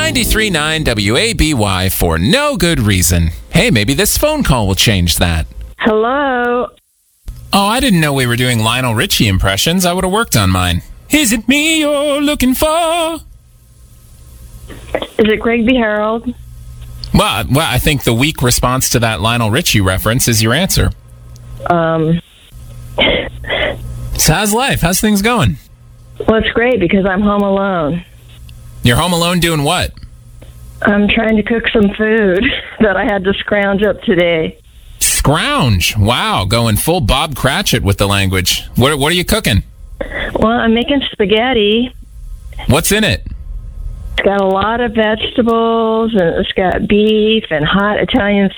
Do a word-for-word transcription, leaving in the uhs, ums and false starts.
ninety-three point nine W A B Y for no good reason. Hey, maybe this phone call will change that. Hello. Oh, I didn't know we were doing Lionel Richie impressions. I would have worked on mine. Is it me you're looking for? Is it Greg B. Harold? Well, well, I think the weak response to that Lionel Richie reference is your answer. Um. So how's life? How's things going? Well, it's great because I'm home alone. You're home alone doing what? I'm trying to cook some food that I had to scrounge up today. Scrounge. Wow, going full Bob Cratchit with the language. What, what are you cooking? Well, I'm making spaghetti. What's in it? It's got a lot of vegetables, and it's got beef and hot Italian